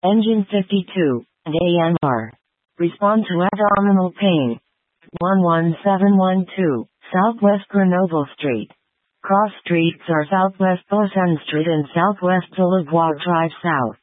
Engine 52, and AMR. Respond to abdominal pain. 11712, Southwest Grenoble Street. Cross streets are Southwest Beauchamp Street and Southwest Boulevard Drive South.